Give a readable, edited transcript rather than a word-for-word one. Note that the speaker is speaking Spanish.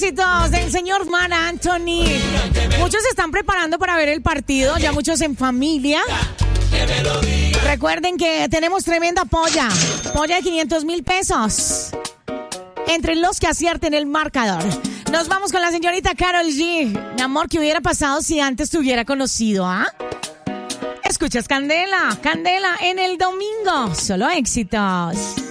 éxitos del señor Marc Anthony. Muchos se están preparando para ver el partido, ya muchos en familia. Recuerden que tenemos tremenda polla de 500,000 pesos entre los que acierten el marcador. Nos vamos con la señorita Karol G. Mi amor, ¿qué hubiera pasado si antes te hubiera conocido, ah? Escuchas Candela en el domingo. Solo éxitos.